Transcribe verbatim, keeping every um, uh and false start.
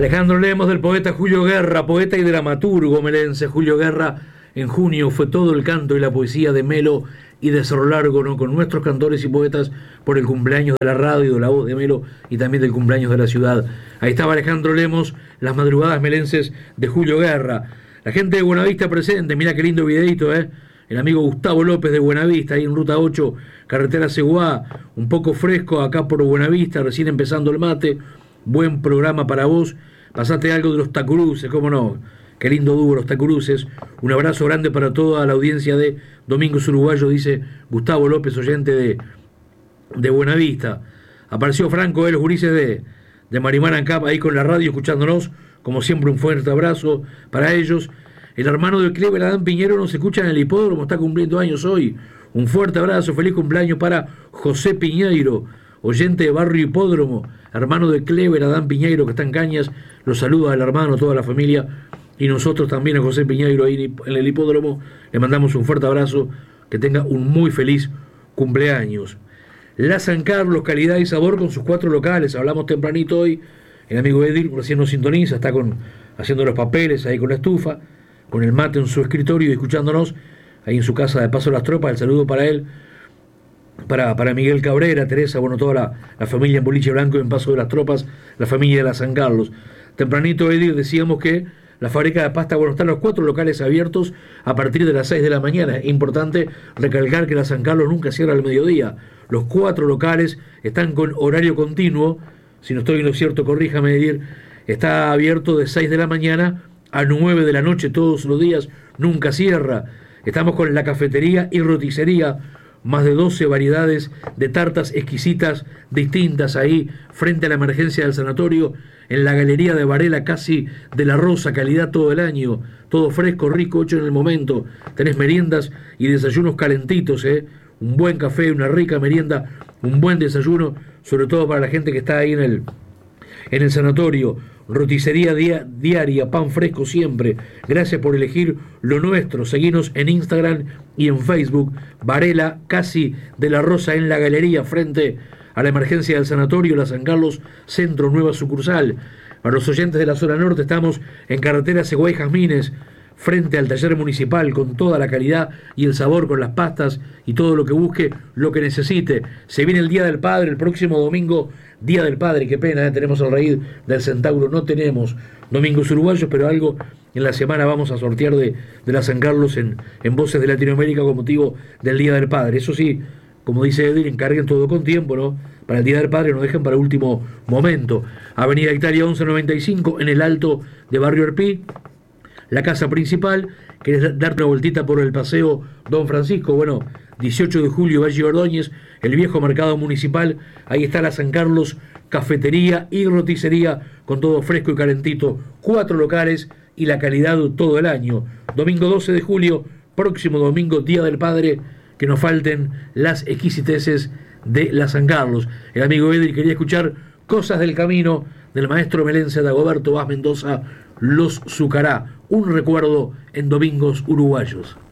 Alejandro Lemos, del poeta Julio Guerra, poeta y dramaturgo melense. Julio Guerra, en junio fue todo el canto y la poesía de Melo y de Cerro Largo, ¿no? Con nuestros cantores y poetas por el cumpleaños de la radio, de la voz de Melo y también del cumpleaños de la ciudad. Ahí estaba Alejandro Lemos, las madrugadas melenses de Julio Guerra. La gente de Buenavista presente, mira qué lindo videito, ¿eh? El amigo Gustavo López de Buenavista, ahí en Ruta ocho, carretera Seguá, un poco fresco acá por Buenavista, recién empezando el mate. Buen programa para vos. Pasate algo de los Tacuruces, cómo no. Qué lindo dúo los Tacuruces. Un abrazo grande para toda la audiencia de Domingos Uruguayos, dice Gustavo López, oyente de, de Buenavista. Apareció Franco de los gurises de, de Marimana Cap ahí con la radio escuchándonos. Como siempre, un fuerte abrazo para ellos. El hermano del Clever, Adán Piñero, nos escucha en el hipódromo, está cumpliendo años hoy. Un fuerte abrazo, feliz cumpleaños para José Piñeiro, oyente de Barrio Hipódromo, hermano de Clever, Adán Piñeiro, que está en Cañas. Los saluda al hermano, toda la familia, y nosotros también a José Piñeiro ahí en el hipódromo. Le mandamos un fuerte abrazo, que tenga un muy feliz cumpleaños. La San Carlos, calidad y sabor con sus cuatro locales. Hablamos tempranito hoy, el amigo Edil recién nos sintoniza, está con, haciendo los papeles ahí con la estufa, con el mate en su escritorio y escuchándonos ahí en su casa de Paso de las Tropas. El saludo para él, para, para Miguel Cabrera, Teresa, bueno, toda la, la familia en Boliche Blanco y en Paso de las Tropas, la familia de la San Carlos. Tempranito, Edil, decíamos que la fábrica de pasta, bueno, están los cuatro locales abiertos a partir de las seis de la mañana. Es importante recalcar que la San Carlos nunca cierra al mediodía. Los cuatro locales están con horario continuo. Si no estoy en lo cierto, corríjame, Edil. Está abierto de seis de la mañana a nueve de la noche todos los días, nunca cierra. Estamos con la cafetería y roticería, más de doce variedades de tartas exquisitas, distintas ahí, frente a la emergencia del sanatorio, en la galería de Varela, casi de la Rosa, calidad todo el año, todo fresco, rico, hecho en el momento. Tenés meriendas y desayunos calentitos, ¿eh? Un buen café, una rica merienda, un buen desayuno, sobre todo para la gente que está ahí en el, en el sanatorio. Roticería dia, diaria, pan fresco siempre. Gracias por elegir lo nuestro. Seguinos en Instagram y en Facebook. Varela, casi de la Rosa, en la galería, frente a la emergencia del sanatorio, la San Carlos Centro, nueva sucursal. Para los oyentes de la zona norte, estamos en carretera Seguá y Jazmines, frente al taller municipal, con toda la calidad y el sabor, con las pastas y todo lo que busque, lo que necesite. Se viene el Día del Padre, el próximo domingo, Día del Padre. Qué pena, ¿eh? Tenemos el raíz del Centauro, no tenemos Domingos Uruguayos, pero algo en la semana vamos a sortear de, de la San Carlos en, en Voces de Latinoamérica con motivo del Día del Padre. Eso sí, como dice Edil, encarguen todo con tiempo, ¿no? Para el Día del Padre, no dejen para último momento. Avenida Italia once noventa y cinco, en el Alto de Barrio Arpí, la casa principal. ¿Querés darte una vueltita por el Paseo Don Francisco? Bueno, dieciocho de julio, Valle Ordóñez, el viejo mercado municipal. Ahí está la San Carlos cafetería y roticería, con todo fresco y calentito. Cuatro locales y la calidad todo el año. Domingo doce de julio, próximo domingo, Día del Padre, que nos falten las exquisiteces de la San Carlos. El amigo Edil quería escuchar Cosas del Camino del maestro melense Dagoberto Vaz Mendoza, Los Zucará. Un recuerdo en Domingos Uruguayos.